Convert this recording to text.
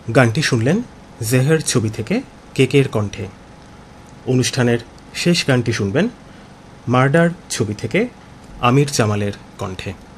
গানটি শুনলেন জেহের ছবি থেকে কেকের কণ্ঠে। অনুষ্ঠানের শেষ গানটি শুনবেন মার্ডার ছবি থেকে আমির জামালের কণ্ঠে।